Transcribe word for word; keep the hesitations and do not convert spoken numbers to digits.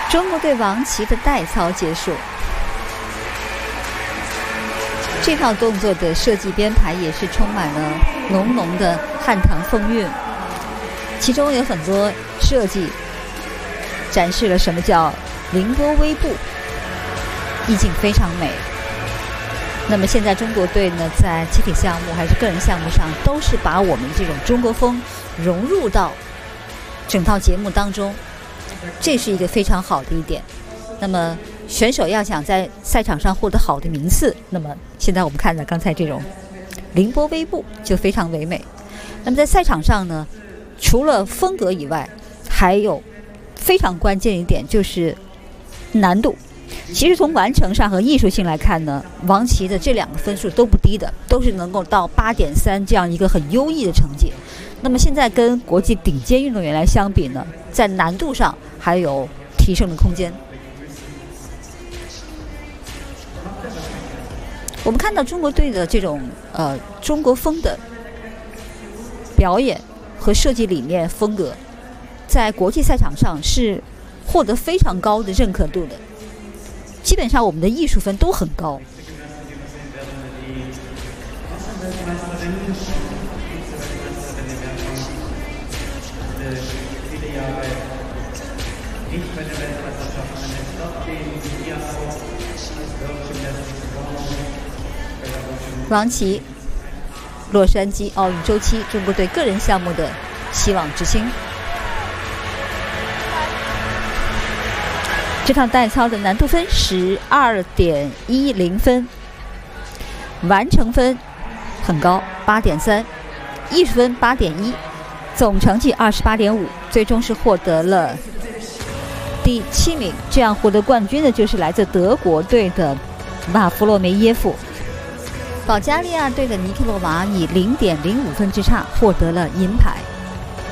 中国队王琦的代操结束，这套动作的设计编排也是充满了浓浓的汉唐风韵，其中有很多设计展示了什么叫凌波微步，意境非常美。那么现在中国队呢，在集体项目还是个人项目上，都是把我们这种中国风融入到整套节目当中，这是一个非常好的一点。那么选手要想在赛场上获得好的名次，那么现在我们看到刚才这种凌波微步就非常唯美。那么在赛场上呢，除了风格以外，还有非常关键一点就是难度。其实从完成上和艺术性来看呢，王琦的这两个分数都不低的，都是能够到 八点三 这样一个很优异的成绩。那么现在跟国际顶尖运动员来相比呢，在难度上还有提升的空间。我们看到中国队的这种呃中国风的表演和设计理念风格，在国际赛场上是获得非常高的认可度的。基本上我们的艺术分都很高。王琦，洛杉矶奥运周期中国队个人项目的希望之星。这套代操的难度分十二点一零分，完成分很高 八点三， 艺术分 八点一， 总成绩 二十八点五， 最终是获得了第七名。这样获得冠军的就是来自德国队的瓦弗洛梅耶夫。保加利亚队的尼科罗娃以 零点零五分之差获得了银牌。